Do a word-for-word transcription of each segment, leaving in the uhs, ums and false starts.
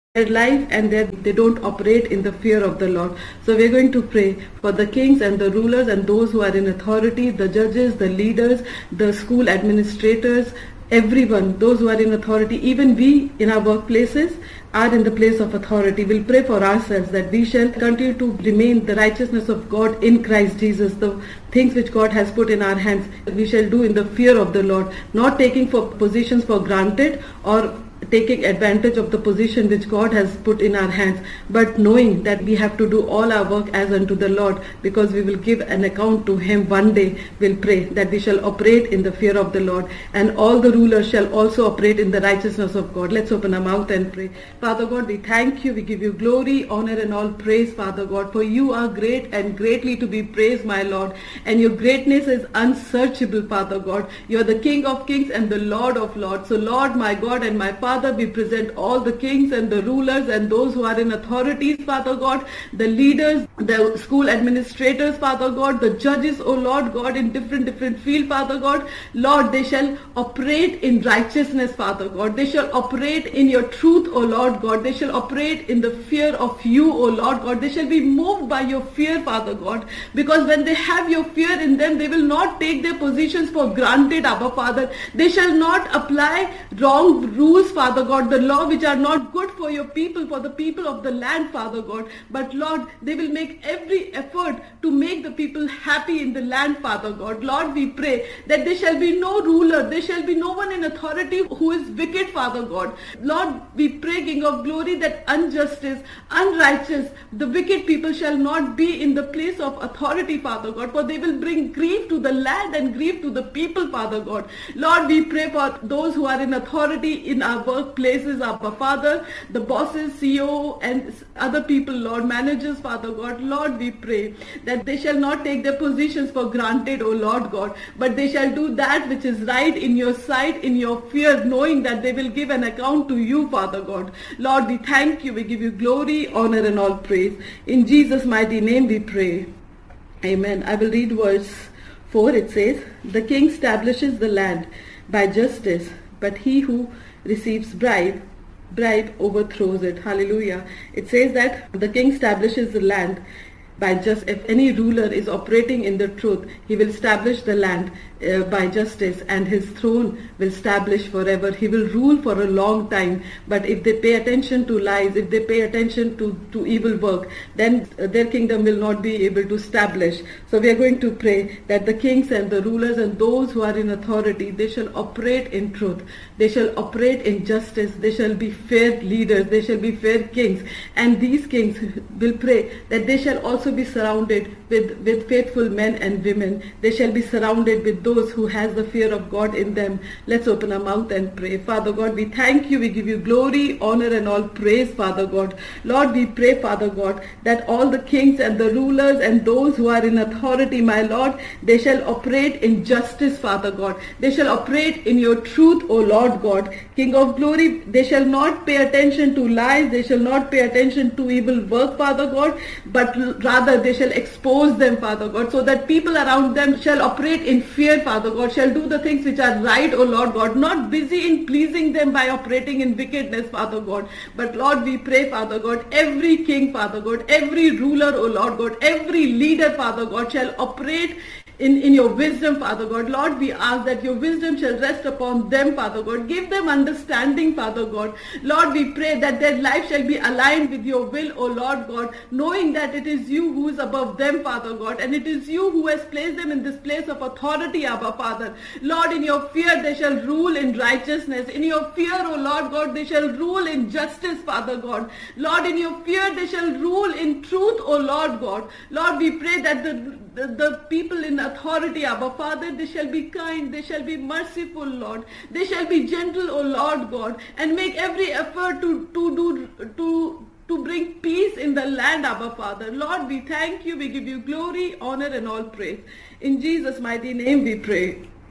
their life and that they don't operate in the fear of the Lord. So we're going to pray for the kings and the rulers and those who are in authority, the judges, the leaders, the school administrators, everyone, those who are in authority, even we in our workplaces are in the place of authority. We'll pray for ourselves that we shall continue to remain the righteousness of God in Christ Jesus, the things which God has put in our hands, we shall do in the fear of the Lord, not taking for positions for granted or taking advantage of the position which God has put in our hands, but knowing that we have to do all our work as unto the Lord, because we will give an account to Him one day. We'll pray that we shall operate in the fear of the Lord, and all the rulers shall also operate in the righteousness of God. Let's open our mouth and pray. Father God, we thank you, we give you glory, honor and all praise, Father God, for you are great and greatly to be praised, my Lord, and your greatness is unsearchable, Father God. You are the King of kings and the Lord of lords. So Lord, my God and my Father, we present all the kings and the rulers and those who are in authorities, Father God, the leaders, the school administrators, Father God, the judges, oh Lord God, in different different field, Father God. Lord, they shall operate in righteousness, Father God. They shall operate in your truth, oh Lord God. They shall operate in the fear of you, oh Lord God. They shall be moved by your fear, Father God, because when they have your fear in them, they will not take their positions for granted, Abba Father. They shall not apply wrong rules, Father God, the law which are not good for your people, for the people of the land, Father God. But Lord, they will make every effort to make the people happy in the land, Father God. Lord, we pray that there shall be no ruler, there shall be no one in authority who is wicked, Father God. Lord, we pray, King of glory, that injustice, unrighteous, the wicked people shall not be in the place of authority, Father God, for they will bring grief to the land and grief to the people, Father God. Lord, we pray for those who are in authority in our workplaces, our Father, the bosses, C E O and other people, Lord, managers, Father God. Lord, we pray that they shall not take their positions for granted, O Lord God, but they shall do that which is right in your sight, in your fear, knowing that they will give an account to you, Father God. Lord, we thank you, we give you glory, honor and all praise. In Jesus' mighty name we pray. Amen. I will read verse four. It says, the king establishes the land by justice, but he who receives bribe, bribe overthrows it. Hallelujah. It says that the king establishes the land by just, if any ruler is operating in the truth, he will establish the land uh, by justice, and his throne will establish forever. He will rule for a long time. But if they pay attention to lies, if they pay attention to, to evil work, then uh, their kingdom will not be able to establish. So we are going to pray that the kings and the rulers and those who are in authority, they shall operate in truth. They shall operate in justice. They shall be fair leaders. They shall be fair kings. And these kings will pray that they shall also be surrounded with, with faithful men and women. They shall be surrounded with those who has the fear of God in them. Let's open our mouth and pray. Father God, we thank you. We give you glory, honor and all praise, Father God. Lord, we pray, Father God, that all the kings and the rulers and those who are in authority, my Lord, they shall operate in justice, Father God. They shall operate in your truth, O Lord God. King of glory, they shall not pay attention to lies. They shall not pay attention to evil work, Father God, but rather they shall expose them, Father God, so that people around them shall operate in fear, Father God, shall do the things which are right, O Lord God, not busy in pleasing them by operating in wickedness, Father God. But Lord, we pray, Father God, every king, Father God, every ruler, O Lord God, every leader, Father God, shall operate In, in your wisdom, Father God. Lord, we ask that your wisdom shall rest upon them, Father God. Give them understanding, Father God. Lord, we pray that their life shall be aligned with your will, O Lord God, knowing that it is you who is above them, Father God, and it is you who has placed them in this place of authority, Abba Father. Lord, in your fear they shall rule in righteousness. In your fear, O Lord God, they shall rule in justice, Father God. Lord, in your fear they shall rule in truth, O Lord God. Lord, we pray that the, the, the people in authority, Abba Father, they shall be kind, they shall be merciful, Lord. They shall be gentle, O Lord God, and make every effort to, to do to to bring peace in the land, Abba Father. Lord, we thank you, we give you glory, honor and all praise. In Jesus' mighty name we pray.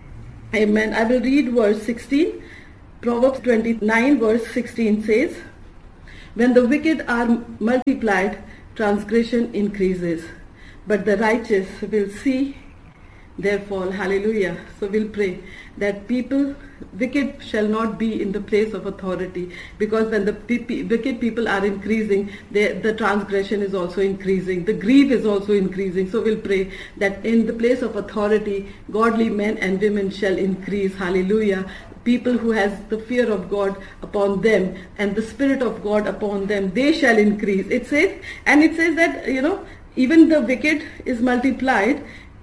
Amen. I will read verse sixteen. Proverbs twenty-nine verse sixteen says, when the wicked are multiplied, transgression increases, but the righteous will see their fall. Hallelujah. So we'll pray that people, wicked shall not be in the place of authority, because when the pe- wicked people are increasing, they, the transgression is also increasing, the grief is also increasing. So we'll pray that in the place of authority, godly men and women shall increase. Hallelujah. People who has the fear of God upon them and the Spirit of God upon them, they shall increase. It says, and it says that, you know, even the wicked is multiplied,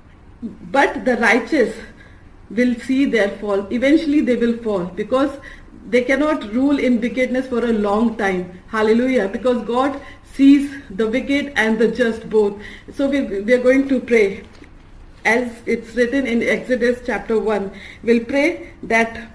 but the righteous will see their fall. Eventually they will fall, because they cannot rule in wickedness for a long time. Hallelujah. Because God sees the wicked and the just both. So we, we are going to pray as it's written in Exodus chapter one. We'll pray that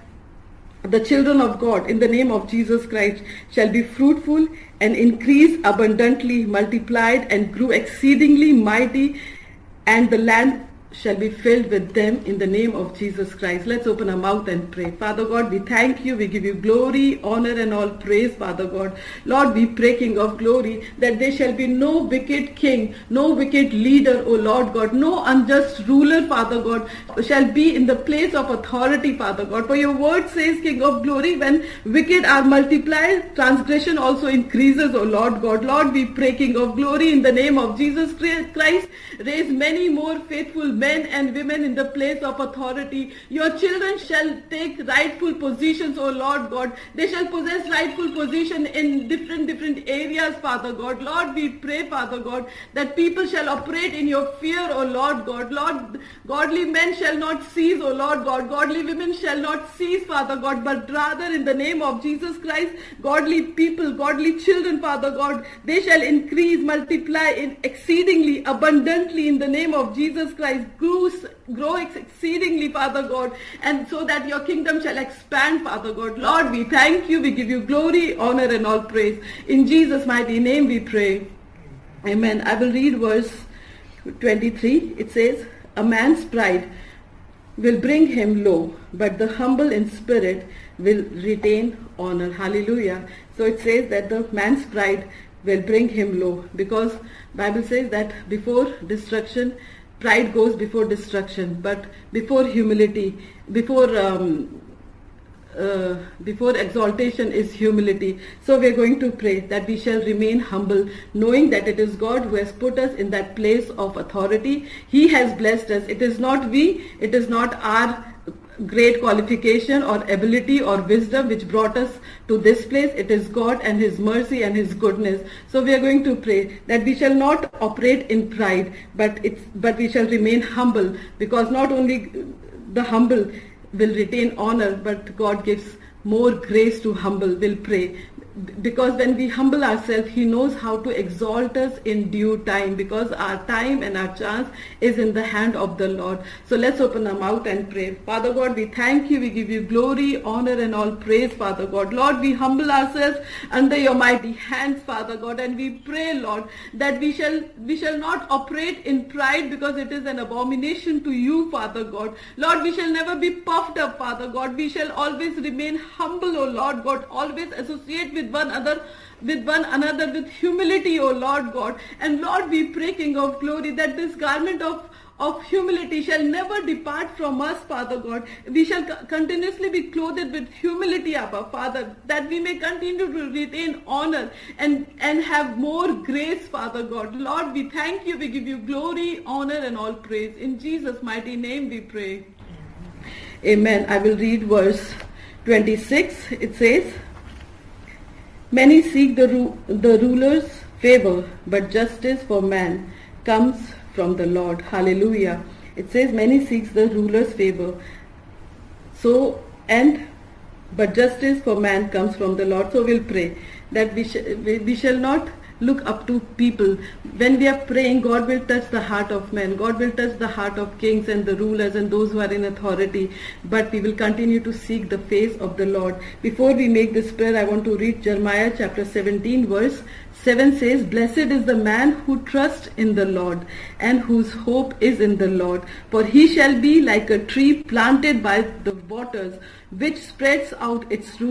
the children of God in the name of Jesus Christ shall be fruitful and increase abundantly, multiplied and grew exceedingly mighty, and the land shall be filled with them in the name of Jesus Christ. Let's open our mouth and pray. Father God, we thank you. We give you glory, honor and all praise, Father God. Lord, we pray, King of glory, that there shall be no wicked king, no wicked leader, O Lord God, no unjust ruler, Father God, shall be in the place of authority, Father God. For your word says, King of glory, when wicked are multiplied, transgression also increases, O Lord God. Lord, we pray, King of glory, in the name of Jesus Christ, raise many more faithful men and women in the place of authority. Your children shall take rightful positions, O Lord God. They shall possess rightful position in different different areas, Father God. Lord, we pray, Father God, that people shall operate in your fear, O Lord God. Lord, godly men shall not cease, O Lord God. Godly women shall not cease, Father God, but rather in the name of Jesus Christ, godly people, godly children, Father God, they shall increase, multiply in exceedingly abundantly in the name of Jesus Christ. Grow, grow exceedingly, Father God, and so that your kingdom shall expand, Father God. Lord, we thank you. We give you glory, honor and all praise. In Jesus' mighty name we pray. Amen. I will read verse twenty-three. It says, a man's pride will bring him low, but the humble in spirit will retain honor. Hallelujah. So it says that the man's pride will bring him low, because Bible says that before destruction, pride goes before destruction, but before humility, before um, uh, before exaltation is humility. So we are going to pray that we shall remain humble, knowing that it is God who has put us in that place of authority. He has blessed us. It is not we, it is not our great qualification or ability or wisdom which brought us to this place. It is God and His mercy and His goodness. So we are going to pray that we shall not operate in pride, but it's but we shall remain humble, because not only the humble will retain honor, but God gives more grace to humble. We'll pray, because when we humble ourselves, He knows how to exalt us in due time, because our time and our chance is in the hand of the Lord. So let's open our mouth and pray. Father God, we thank you. We give you glory, honor and all praise, Father God. Lord, we humble ourselves under your mighty hands, Father God, and we pray, Lord, that we shall we shall not operate in pride, because it is an abomination to you, Father God. Lord, we shall never be puffed up, Father God. We shall always remain humble, O Lord God, always associate with one another with one another with humility, O Lord God. And Lord, we pray, King of glory, that this garment of of humility shall never depart from us, Father God. We shall continuously be clothed with humility, Abba, Father, that we may continue to retain honor and, and have more grace, Father God. Lord, we thank you. We give you glory, honor and all praise. In Jesus' mighty name we pray. Amen. I will read verse twenty-six. It says, many seek the, ru- the ruler's favor, but justice for man comes from the Lord. Hallelujah. It says many seeks the ruler's favor. So, and, but justice for man comes from the Lord. So we'll pray that we, sh- we, we shall not look up to people. When we are praying, God will touch the heart of men. God will touch the heart of kings and the rulers and those who are in authority. But we will continue to seek the face of the Lord. Before we make this prayer, I want to read Jeremiah chapter seventeen verse seven says, blessed is the man who trusts in the Lord and whose hope is in the Lord. For he shall be like a tree planted by the waters, which spreads out its roots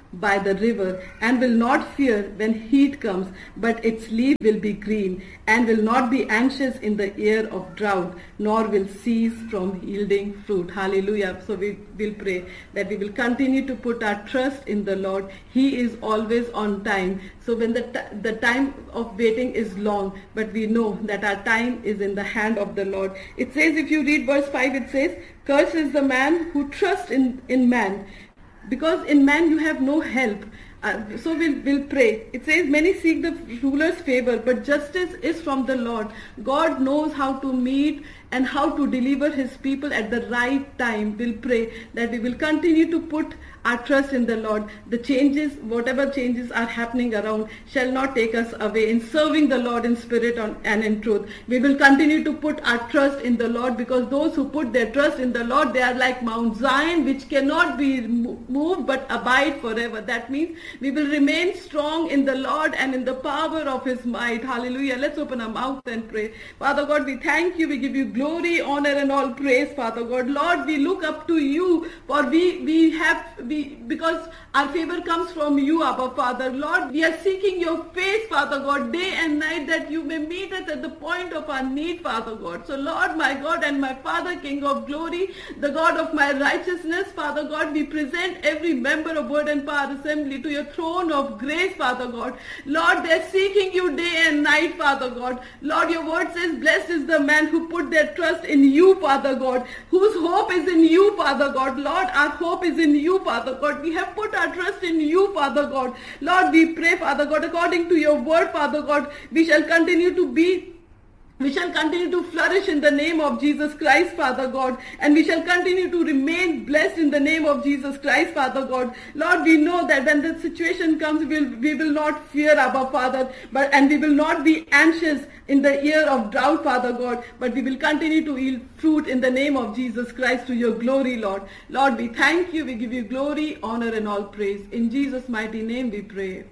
by the river, and will not fear when heat comes, but its leaf will be green, and will not be anxious in the year of drought, nor will cease from yielding fruit. Hallelujah. So we will pray that we will continue to put our trust in the Lord. He is always on time. So when the, t- the time of waiting is long, but we know that our time is in the hand of the Lord. It says, if you read verse five, it says, cursed is the man who trusts in, in man, because in man you have no help. Uh, so we'll, we'll pray. It says, many seek the ruler's favor, but justice is from the Lord. God knows how to meet and how to deliver his people at the right time. We'll pray that we will continue to put our trust in the Lord. The changes, whatever changes are happening around, shall not take us away in serving the Lord in spirit and in truth. We will continue to put our trust in the Lord, because those who put their trust in the Lord, they are like Mount Zion, which cannot be moved but abide forever. That means we will remain strong in the Lord and in the power of his might. Hallelujah. Let's open our mouth and pray. Father God, we thank you. We give you glory, honor, and all praise, Father God. Lord, we look up to you, for we, we have We, because our favor comes from you, Abba Father. Lord, we are seeking your face, Father God, day and night, that you may meet us at the point of our need, Father God. So Lord, my God and my Father, King of glory, the God of my righteousness, Father God, we present every member of Word and Power Assembly to your throne of grace, Father God. Lord, they are seeking you day and night, Father God. Lord, your word says, blessed is the man who put their trust in you, Father God, whose hope is in you, Father God. Lord, our hope is in you, Father God. We have put our trust in you, Father God. Lord, we pray, Father God, according to your word, Father God, we shall continue to be We shall continue to flourish in the name of Jesus Christ, Father God. And we shall continue to remain blessed in the name of Jesus Christ, Father God. Lord, we know that when the situation comes, we'll, we will not fear, Abba, Father. But, and we will not be anxious in the year of drought, Father God. But we will continue to yield fruit in the name of Jesus Christ to your glory, Lord. Lord, we thank you. We give you glory, honor, and all praise. In Jesus' mighty name we pray.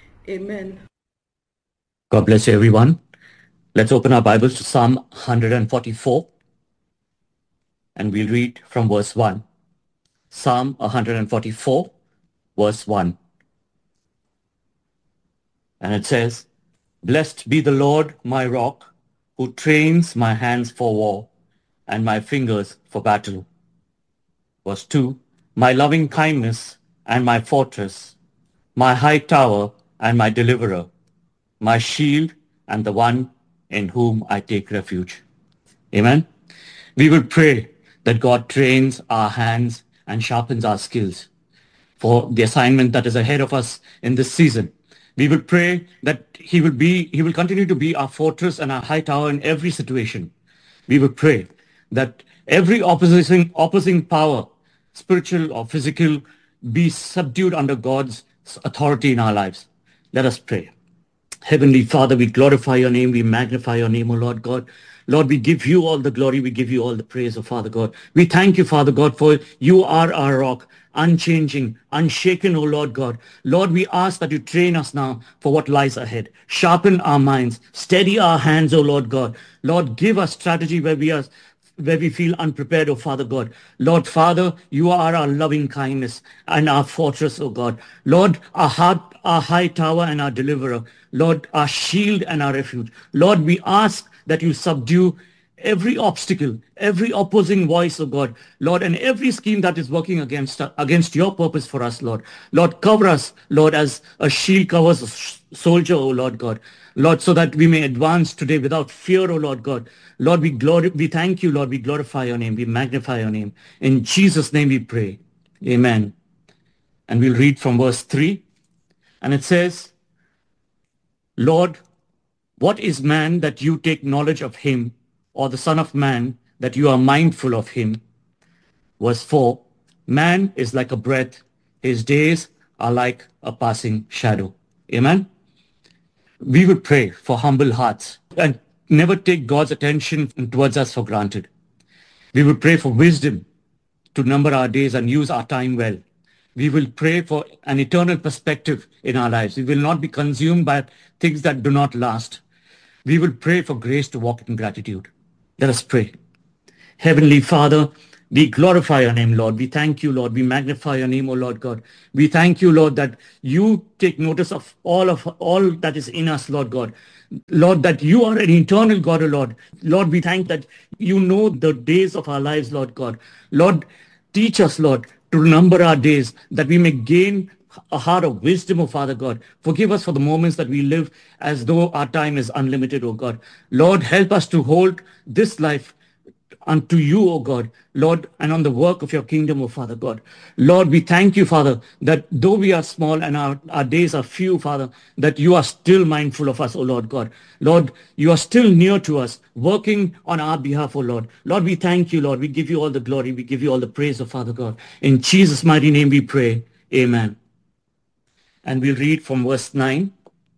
Amen. God bless you, everyone. Let's open our Bibles to Psalm one forty-four, and we'll read from verse one. Psalm one forty-four, verse one. And it says, blessed be the Lord, my rock, who trains my hands for war and my fingers for battle. Verse two, my loving kindness and my fortress, my high tower and my deliverer, my shield and the one in whom I take refuge. Amen. We will pray that God trains our hands and sharpens our skills for the assignment that is ahead of us in this season. We will pray that he will be, he will continue to be our fortress and our high tower in every situation. We will pray that every opposing, opposing power, spiritual or physical, be subdued under God's authority in our lives. Let us pray. Heavenly Father, we glorify your name, we magnify your name, O Lord God. Lord, we give you all the glory, we give you all the praise, O Father God. We thank you, Father God, for you are our rock, unchanging, unshaken, O Lord God. Lord, we ask that you train us now for what lies ahead. Sharpen our minds, steady our hands, O Lord God. Lord, give us strategy where we are where we feel unprepared, O Father God. Lord, Father, you are our loving kindness and our fortress, O God. Lord, our heart, our high tower and our deliverer. Lord, our shield and our refuge. Lord, we ask that you subdue every obstacle, every opposing voice, O God. Lord, and every scheme that is working against against your purpose for us, Lord. Lord, cover us, Lord, as a shield covers a soldier, O Lord God. Lord, so that we may advance today without fear, O Lord God. Lord, we glory, we thank you, Lord. We glorify your name. We magnify your name. In Jesus' name we pray. Amen. And we'll read from verse three. And it says, Lord, what is man that you take knowledge of him, or the son of man that you are mindful of him? Verse four, man is like a breath. His days are like a passing shadow. Amen. We will pray for humble hearts and never take God's attention towards us for granted. We will pray for wisdom to number our days and use our time well. We will pray for an eternal perspective in our lives. We will not be consumed by things that do not last. We will pray for grace to walk in gratitude. Let us pray. Heavenly Father, We glorify your name, Lord. We thank you, Lord. We magnify your name, O Lord God. We thank you, Lord, that you take notice of all of all that is in us, Lord God. Lord, that you are an eternal God, O Lord. Lord, we thank that you know the days of our lives, Lord God. Lord, teach us, Lord, to number our days, that we may gain a heart of wisdom, O Father God. Forgive us for the moments that we live as though our time is unlimited, O God. Lord, help us to hold this life unto you, O God, Lord, and on the work of your kingdom, O Father God. Lord, we thank you, Father, that though we are small and our, our days are few, Father, that you are still mindful of us, O Lord God. Lord, you are still near to us, working on our behalf, O Lord. Lord, we thank you, Lord. We give you all the glory. We give you all the praise, O Father God. In Jesus' mighty name we pray. Amen. And we'll read from verse nine.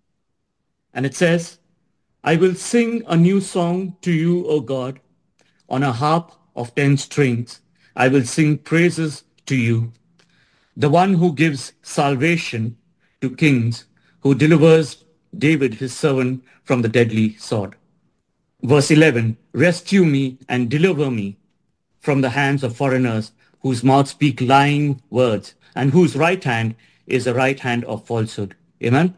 And it says, I will sing a new song to you, O God, on a harp of ten strings. I will sing praises to you, the one who gives salvation to kings, who delivers David his servant from the deadly sword. Verse eleven, rescue me and deliver me from the hands of foreigners, whose mouths speak lying words, and whose right hand is the right hand of falsehood. Amen.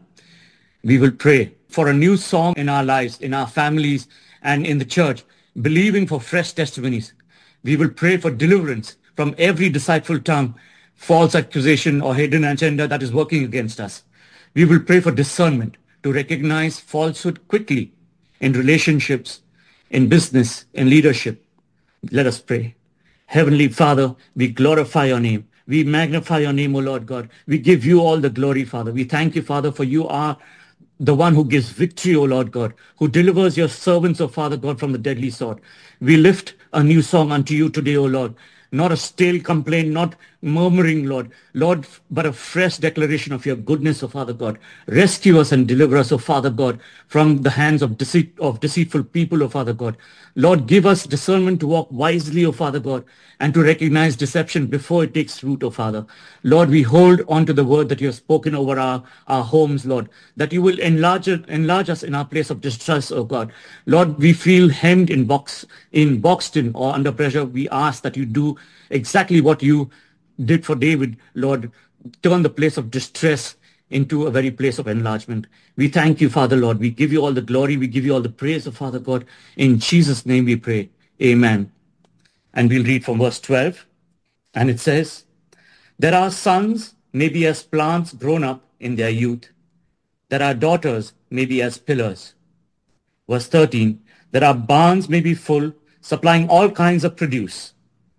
We will pray for a new song in our lives, in our families, and in the church, believing for fresh testimonies. We will pray for deliverance from every deceitful tongue, false accusation, or hidden agenda that is working against us. We will pray for discernment to recognize falsehood quickly in relationships, in business, in leadership. Let us pray. Heavenly Father, we glorify your name. We magnify your name, O Lord God. We give you all the glory, Father. We thank you, Father, for you are the one who gives victory, O Lord God, who delivers your servants, O Father God, from the deadly sword. We lift a new song unto you today, O Lord. Not a stale complaint, not murmuring, Lord. Lord, but a fresh declaration of your goodness, O Father God. Rescue us and deliver us, O Father God, from the hands of deceit of deceitful people, O Father God. Lord, give us discernment to walk wisely, O Father God, and to recognize deception before it takes root, O Father. Lord, we hold on to the word that you have spoken over our, our homes, Lord, that you will enlarge, enlarge us in our place of distress, O God. Lord, we feel hemmed in box, in boxed in or under pressure. We ask that you do exactly what you did for David, Lord. Turn the place of distress into a very place of enlargement. We thank you, Father, Lord. We give you all the glory. We give you all the praise, of Father God. In Jesus' name we pray. Amen. And we'll read from verse twelve. And it says, there are sons may be as plants grown up in their youth. There are daughters may be as pillars. Verse thirteen, there are barns may be full, supplying all kinds of produce,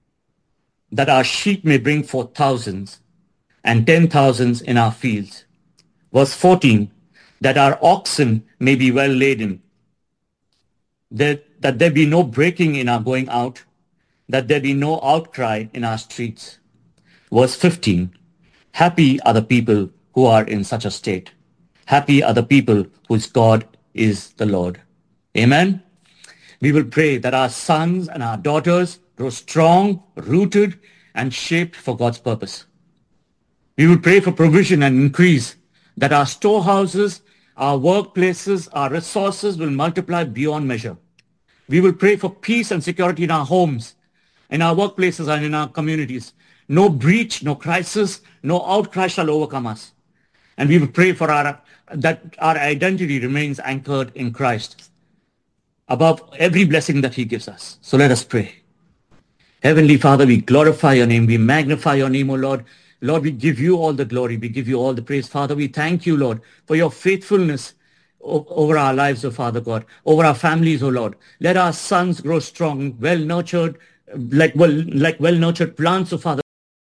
that our sheep may bring forth thousands, and ten thousands in our fields. Verse fourteen, that our oxen may be well laden, that, that there be no breaking in our going out, that there be no outcry in our streets. Verse fifteen, happy are the people who are in such a state. Happy are the people whose God is the Lord. Amen. We will pray that our sons and our daughters grow strong, rooted, and shaped for God's purpose. We will pray for provision and increase, that our storehouses, our workplaces, our resources will multiply beyond measure. We will pray for peace and security in our homes, in our workplaces, and in our communities. No breach, no crisis, no outcry shall overcome us. And we will pray for our that our identity remains anchored in Christ above every blessing that he gives us. So let us pray. Heavenly Father, we glorify your name. We magnify your name, O Lord. Lord, we give you all the glory. We give you all the praise. Father, we thank you, Lord, for your faithfulness over our lives, O Father God, over our families, O Lord. Let our sons grow strong, well-nurtured, like well, like well-nurtured plants, O Father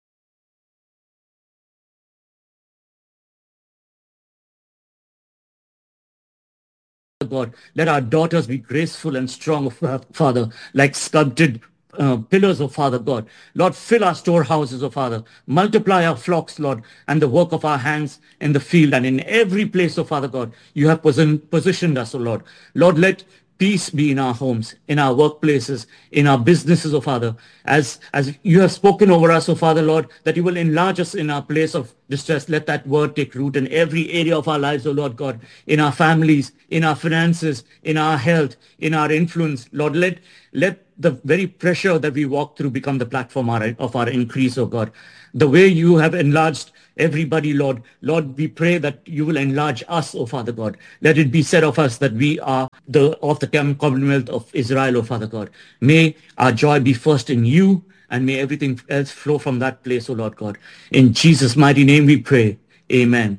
God. Let our daughters be graceful and strong, Father, like sculpted uh, pillars, of Father God. Lord, fill our storehouses, O Father. Multiply our flocks, Lord, and the work of our hands in the field and in every place, O Father God. You have posi- positioned us, O Lord. Lord, let peace be in our homes, in our workplaces, in our businesses, O Father. As, as you have spoken over us, O Father, Lord, that you will enlarge us in our place of distress. Let that word take root in every area of our lives, O Lord God, in our families, in our finances, in our health, in our influence. Lord, let, let the very pressure that we walk through become the platform of our increase, oh God. The way you have enlarged everybody, Lord. Lord, we pray that you will enlarge us, oh Father God. Let it be said of us that we are the of the Commonwealth of Israel, oh Father God. May our joy be first in you, and may everything else flow from that place, oh Lord God. In Jesus' mighty name we pray. Amen.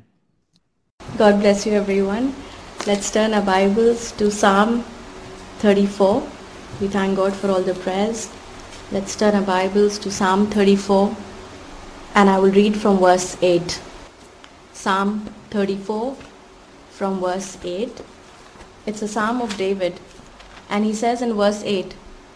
God bless you, everyone. Let's turn our Bibles to Psalm thirty-four. We thank God for all the prayers. Let's turn our Bibles to Psalm thirty-four, and I will read from verse eight. Psalm thirty-four from verse eight. It's a psalm of David, and he says in verse eight,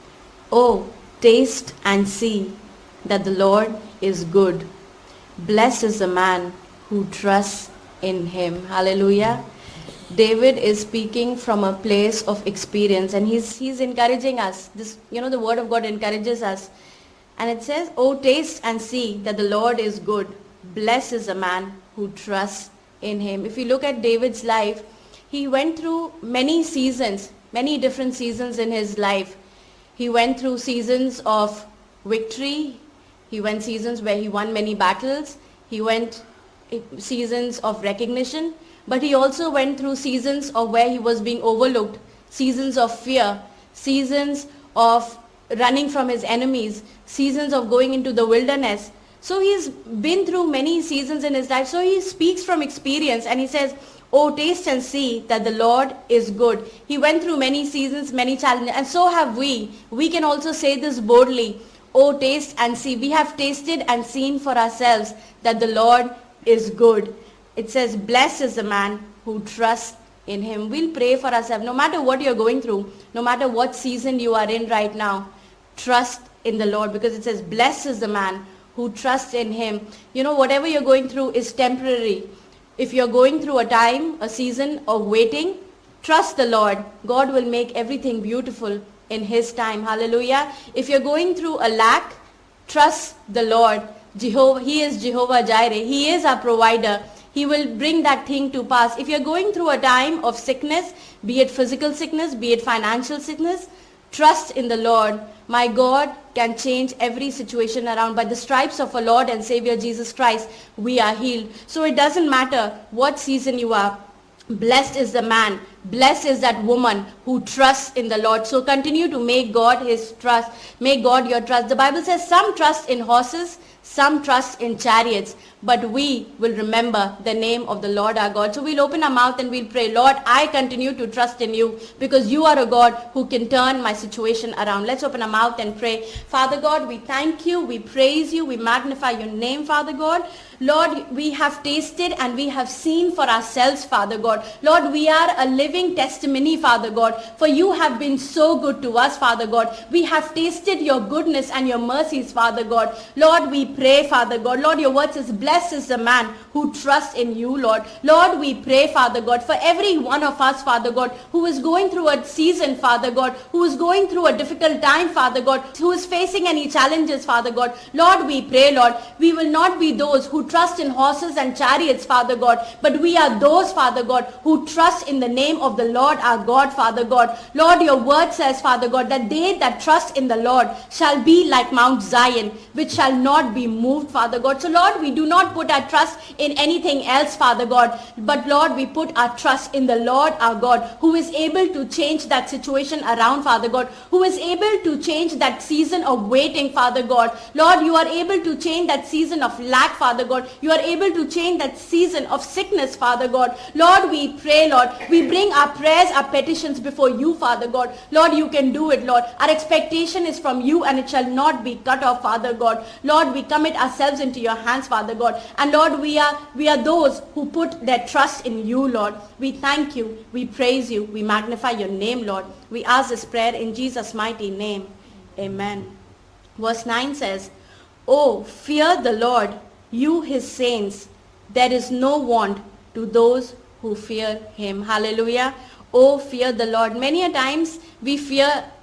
"Oh, taste and see that the Lord is good. Blessed is the man who trusts in him." Hallelujah. David is speaking from a place of experience, and he's he's encouraging us. This, you know, the word of God encourages us. And it says, "Oh, taste and see that the Lord is good. Blessed is the man who trusts in him." If you look at David's life, he went through many seasons, many different seasons in his life. He went through seasons of victory. He went seasons where he won many battles. He went seasons of recognition. But he also went through seasons of where he was being overlooked, seasons of fear, seasons of running from his enemies, seasons of going into the wilderness. So he's been through many seasons in his life. So he speaks from experience, and he says, "Oh, taste and see that the Lord is good." He went through many seasons, many challenges, and so have we. We can also say this boldly, "Oh, taste and see." We have tasted and seen for ourselves that the Lord is good. It says, "Blessed is the man who trusts in him." We'll pray for ourselves. No matter what you're going through, no matter what season you are in right now, trust in the Lord, because it says, "Blessed is the man who trusts in him." You know, whatever you're going through is temporary. If you're going through a time, a season of waiting, trust the Lord. God will make everything beautiful in his time. Hallelujah. If you're going through a lack, trust the Lord. Jehovah, he is Jehovah Jireh. He is our provider. He will bring that thing to pass. If you're going through a time of sickness, be it physical sickness, be it financial sickness, trust in the Lord. My God can change every situation around. By the stripes of our Lord and Savior Jesus Christ, we are healed. So it doesn't matter what season you are. Blessed is the man, blessed is that woman who trusts in the Lord. So continue to make God his trust. Make God your trust. The Bible says some trust in horses, some trust in chariots, but we will remember the name of the Lord our God. So we'll open our mouth and we'll pray, "Lord, I continue to trust in you because you are a God who can turn my situation around." Let's open our mouth and pray. Father God, we thank you, we praise you, we magnify your name, Father God. Lord, we have tasted and we have seen for ourselves, Father God. Lord, we are a living testimony, Father God, for you have been so good to us, Father God. We have tasted your goodness and your mercies, Father God. Lord, we pray, Father God. Lord, your word says, "Blessed is the man who trusts in you," Lord. Lord, we pray, Father God, for every one of us, Father God, who is going through a season, Father God, who is going through a difficult time, Father God, who is facing any challenges, Father God. Lord, we pray, Lord, we will not be those who trust in horses and chariots, Father God, but we are those, Father God, who trust in the name of the Lord our God, Father God. Lord, your word says, Father God, that they that trust in the Lord shall be like Mount Zion, which shall not be moved, Father God. So Lord, we do not put our trust in anything else, Father God, but Lord, we put our trust in the Lord our God, who is able to change that situation around, Father God, who is able to change that season of waiting, Father God. Lord, you are able to change that season of lack, Father God. You are able to change that season of sickness, Father God. Lord, we pray, Lord, we bring our prayers, our petitions before you, Father God. Lord, you can do it, Lord. Our expectation is from you and it shall not be cut off, Father God. Lord, we commit ourselves into your hands, Father God. And Lord, we are we are those who put their trust in you, Lord. We thank you, we praise you, we magnify your name, Lord. We ask this prayer in Jesus' mighty name. Amen. Verse nine says, "Oh, fear the Lord, you his saints. There is no want to those who fear him." Hallelujah. Oh, fear the Lord. Many a times we fear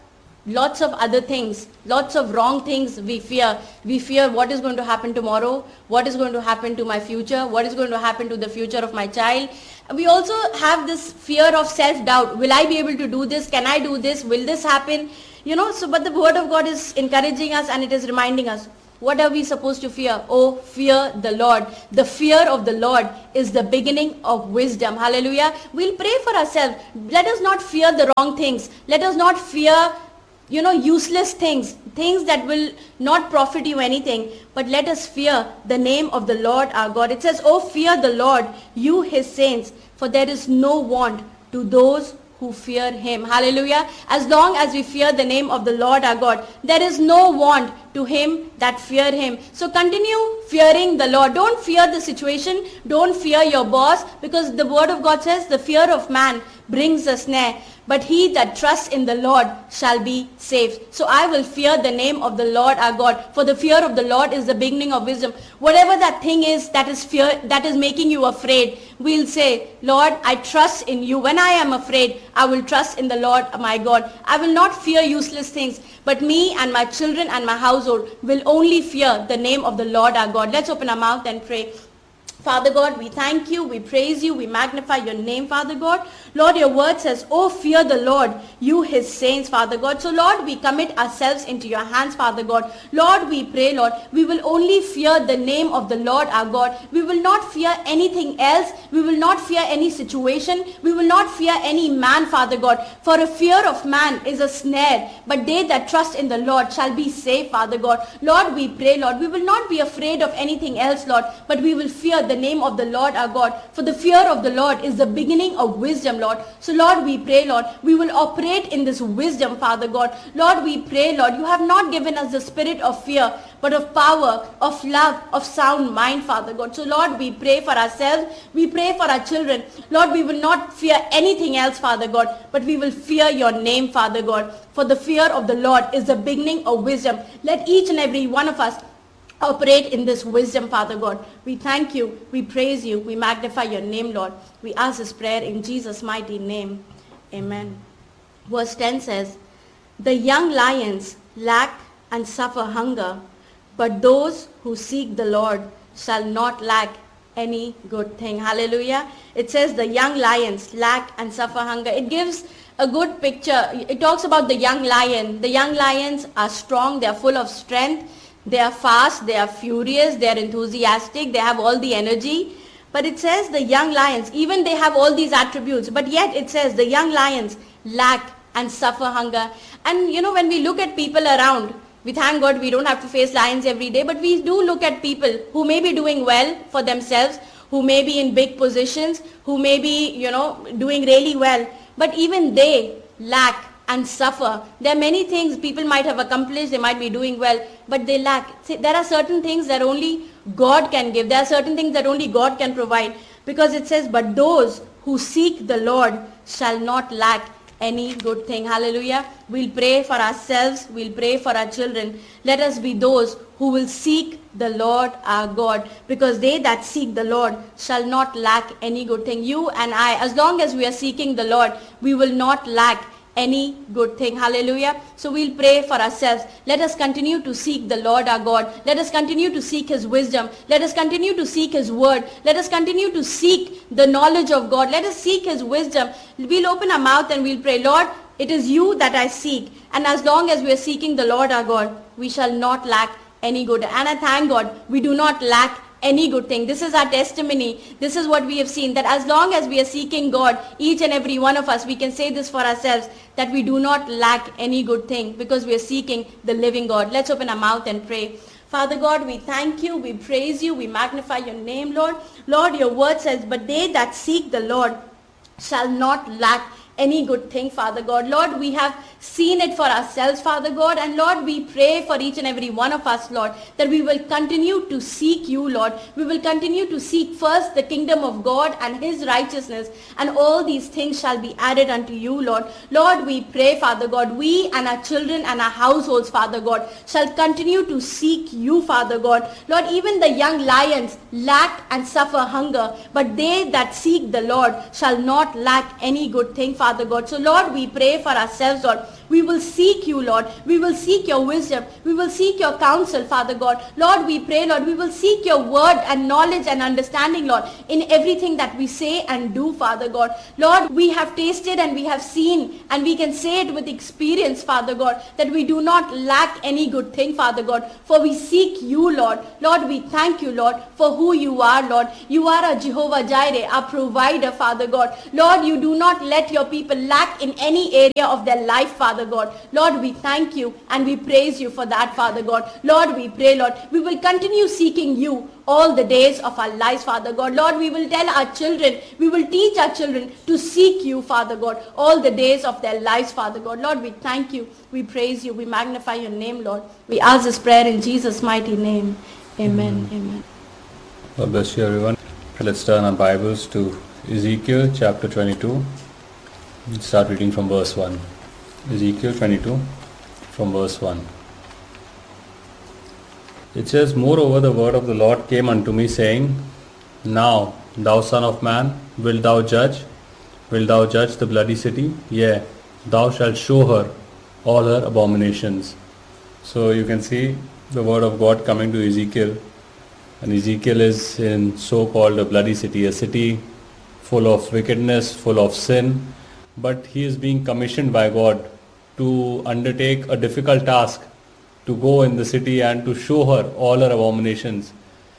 lots of other things, lots of wrong things we fear. We fear what is going to happen tomorrow, what is going to happen to my future, what is going to happen to the future of my child. We also have this fear of self-doubt. Will I be able to do this? Can I do this? Will this happen? You know, so but the word of God is encouraging us and it is reminding us. What are we supposed to fear? Oh, fear the Lord. The fear of the Lord is the beginning of wisdom. Hallelujah. We'll pray for ourselves. Let us not fear the wrong things. Let us not fear, you know, useless things, things that will not profit you anything. But let us fear the name of the Lord our God. It says, oh, fear the Lord, you his saints, for there is no want to those who fear him. Hallelujah. As long as we fear the name of the Lord our God, there is no want to him that fear him. So continue fearing the Lord. Don't fear the situation. Don't fear your boss, because the word of God says the fear of man brings a snare, but he that trusts in the Lord shall be saved. So I will fear the name of the Lord our God, for the fear of the Lord is the beginning of wisdom. Whatever that thing is that is fear, that is making you afraid, we'll say, Lord, I trust in you. When I am afraid, I will trust in the Lord my God. I will not fear useless things, but me and my children and my household will only fear the name of the Lord our God. Let's open our mouth and pray. Father God, we thank you, we praise you, we magnify your name, Father God. Lord, your word says, oh, fear the Lord, you his saints, Father God. So Lord, we commit ourselves into your hands, Father God. Lord, we pray, Lord, we will only fear the name of the Lord our God. We will not fear anything else. We will not fear any situation. We will not fear any man, Father God. For a fear of man is a snare, but they that trust in the Lord shall be saved, Father God. Lord, we pray, Lord, we will not be afraid of anything else, Lord, but we will fear the name of the Lord our God. For the fear of the Lord is the beginning of wisdom, Lord. So Lord, we pray, Lord, we will operate in this wisdom, Father God. Lord, we pray, Lord, you have not given us the spirit of fear, but of power, of love, of sound mind, Father God. So Lord, we pray for ourselves. We pray for our children. Lord, we will not fear anything else, Father God, but we will fear your name, Father God. For the fear of the Lord is the beginning of wisdom. Let each and every one of us operate in this wisdom, Father God. We thank you, we praise you, we magnify your name, Lord. We ask this prayer in Jesus' mighty name. Amen. Verse ten says, the young lions lack and suffer hunger, but those who seek the Lord shall not lack any good thing. Hallelujah. It says the young lions lack and suffer hunger. It gives a good picture. It talks about the young lion. The young lions are strong, they are full of strength. They are fast, they are furious, they are enthusiastic, they have all the energy. But it says the young lions, even they have all these attributes, but yet it says the young lions lack and suffer hunger. And you know, when we look at people around, we thank God we don't have to face lions every day, but we do look at people who may be doing well for themselves, who may be in big positions, who may be, you know, doing really well, but even they lack and suffer. There are many things people might have accomplished, they might be doing well, but they lack. See, there are certain things that only God can give. There are certain things that only God can provide, because it says, but those who seek the Lord shall not lack any good thing. Hallelujah. We'll pray for ourselves. We'll pray for our children. Let us be those who will seek the Lord our God, because they that seek the Lord shall not lack any good thing. You and I, as long as we are seeking the Lord, we will not lack any good thing. Hallelujah. So we'll pray for ourselves. Let us continue to seek the Lord our God. Let us continue to seek his wisdom. Let us continue to seek his word. Let us continue to seek the knowledge of God. Let us seek his wisdom. We'll open our mouth and we'll pray, Lord, it is you that I seek. And as long as we are seeking the Lord our God, we shall not lack any good. And I thank God we do not lack any good thing. This is our testimony. This is what we have seen, that as long as we are seeking God, each and every one of us, we can say this for ourselves, that we do not lack any good thing, because we are seeking the living God. Let's open our mouth and pray. Father God, we thank you, we praise you, we magnify your name, Lord. Lord, your word says, but they that seek the Lord shall not lack any good thing, Father God. Lord, we have seen it for ourselves, Father God, and Lord, we pray for each and every one of us, Lord, that we will continue to seek you, Lord. We will continue to seek first the kingdom of God and his righteousness, and all these things shall be added unto you, Lord. Lord, we pray, Father God, we and our children and our households, Father God, shall continue to seek you, Father God. Lord, even the young lions lack and suffer hunger, but they that seek the Lord shall not lack any good thing, Father God. So Lord, we pray for ourselves, Lord. We will seek you, Lord. We will seek your wisdom. We will seek your counsel, Father God. Lord, we pray, Lord, we will seek your word and knowledge and understanding, Lord, in everything that we say and do, Father God. Lord, we have tasted and we have seen, and we can say it with experience, Father God, that we do not lack any good thing, Father God, for we seek you, Lord. Lord, we thank you, Lord, for who you are, Lord. You are a Jehovah Jireh, our provider, Father God. Lord, you do not let your people lack in any area of their life, Father God. Lord, we thank you and we praise you for that, Father God. Lord, we pray, Lord, we will continue seeking you all the days of our lives, Father God. Lord, we will tell our children, we will teach our children to seek you, Father God, all the days of their lives, Father God. Lord, we thank you, we praise you, we magnify your name, Lord. We ask this prayer in Jesus' mighty name. Amen. Amen. God bless you, everyone. Let's turn our Bibles to Ezekiel chapter twenty-two. We'll start reading from verse one. Ezekiel twenty-two from verse one. It says, Moreover, the word of the Lord came unto me, saying, Now, thou son of man, wilt thou judge? Wilt thou judge the bloody city? Yea, thou shalt show her all her abominations. So you can see the word of God coming to Ezekiel. And Ezekiel is in so-called a bloody city, a city full of wickedness, full of sin. But he is being commissioned by God to undertake a difficult task, to go in the city and to show her all her abominations.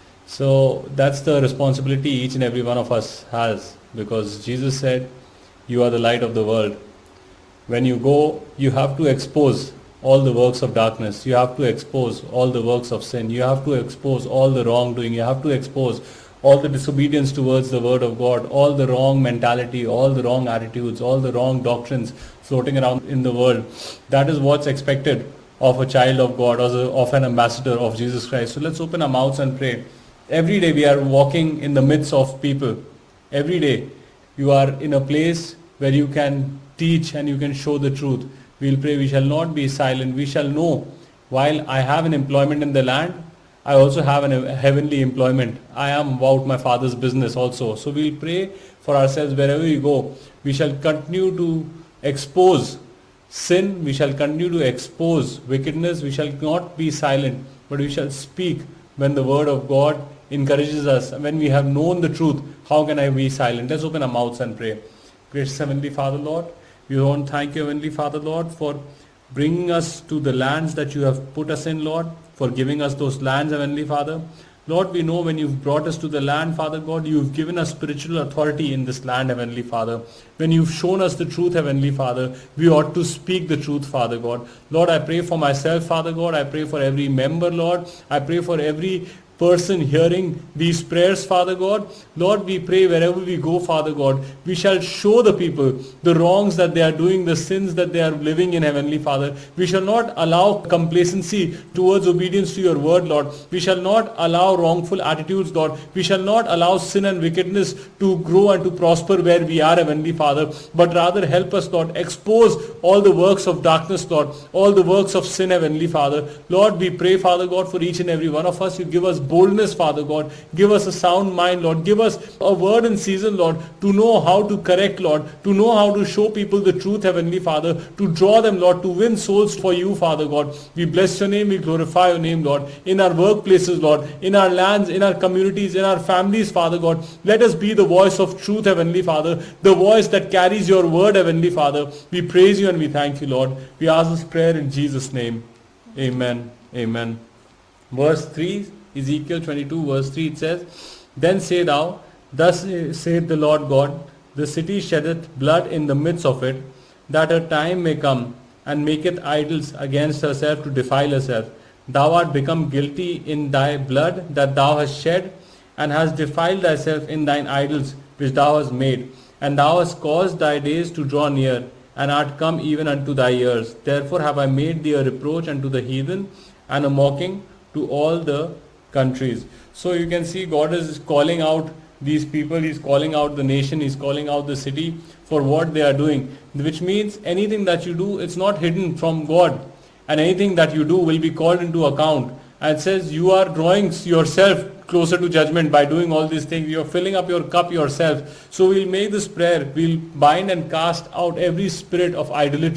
So that's the responsibility each and every one of us has, because Jesus said, you are the light of the world. When you go, you have to expose all the works of darkness. You have to expose all the works of sin. You have to expose all the wrongdoing. You have to expose all the disobedience towards the word of God, all the wrong mentality, all the wrong attitudes, all the wrong doctrines floating around in the world. That is what's expected of a child of God, or of an ambassador of Jesus Christ. So let's open our mouths and pray. Every day we are walking in the midst of people. Every day you are in a place where you can teach and you can show the truth. We'll pray, we shall not be silent. We shall know, while I have an employment in the land, I also have a heavenly employment. I am about my Father's business also. So we'll pray for ourselves wherever we go. We shall continue to expose sin. We shall continue to expose wickedness. We shall not be silent, but we shall speak when the word of God encourages us. When we have known the truth, how can I be silent? Let's open our mouths and pray. Gracious Heavenly Father, Lord, we want to thank you, Heavenly Father, Lord, for bringing us to the lands that you have put us in, Lord, for giving us those lands, Heavenly Father. Lord, we know when you've brought us to the land, Father God, you've given us spiritual authority in this land, Heavenly Father. When you've shown us the truth, Heavenly Father, we ought to speak the truth, Father God. Lord, I pray for myself, Father God. I pray for every member, Lord. I pray for every person hearing these prayers, Father God. Lord, we pray wherever we go, Father God, we shall show the people the wrongs that they are doing, the sins that they are living in, Heavenly Father. We shall not allow complacency towards obedience to your word, Lord. We shall not allow wrongful attitudes, Lord. We shall not allow sin and wickedness to grow and to prosper where we are, Heavenly Father, but rather help us, Lord, expose all the works of darkness, Lord, all the works of sin, Heavenly Father. Lord, we pray, Father God, for each and every one of us. You give us boldness, Father God. Give us a sound mind, Lord. Give us a word in season, Lord, to know how to correct, Lord, to know how to show people the truth, Heavenly Father, to draw them, Lord, to win souls for you, Father God. We bless your name. We glorify your name, Lord. In our workplaces, Lord, in our lands, in our communities, in our families, Father God, let us be the voice of truth, Heavenly Father, the voice that carries your word, Heavenly Father. We praise you and we thank you, Lord. We ask this prayer in Jesus' name. Amen. Amen. Verse three, Ezekiel twenty-two verse three, it says, Then say thou, Thus saith the Lord God, the city sheddeth blood in the midst of it, that her time may come, and maketh idols against herself to defile herself. Thou art become guilty in thy blood that thou hast shed, and hast defiled thyself in thine idols which thou hast made, and thou hast caused thy days to draw near, and art come even unto thy years. Therefore have I made thee a reproach unto the heathen, and a mocking to all the countries. So you can see God is calling out these people, he's calling out the nation, he's calling out the city for what they are doing, which means anything that you do, it's not hidden from God, and anything that you do will be called into account. And it says you are drawing yourself closer to judgment by doing all these things. You are filling up your cup yourself. So we'll make this prayer. We'll bind and cast out every spirit of idolatry.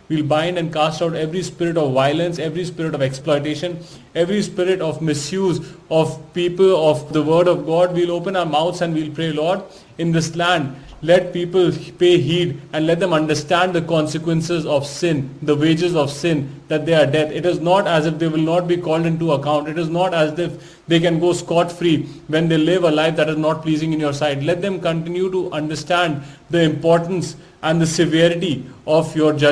We'll bind and cast out every spirit of violence, every spirit of exploitation, every spirit of misuse of people, of the word of God. We'll open our mouths and we'll pray, Lord, in this land, let people pay heed and let them understand the consequences of sin, the wages of sin, that they are death. It is not as if they will not be called into account. It is not as if they can go scot-free when they live a life that is not pleasing in your sight. Let them continue to understand the importance and the severity of your judgment.